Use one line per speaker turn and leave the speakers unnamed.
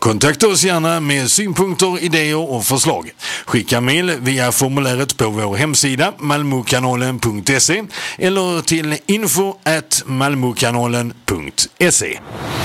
Kontakta oss gärna med synpunkter, idéer och förslag. Skicka mejl via formuläret på vår hemsida malmokanalen.se eller till info@malmokanalen.se.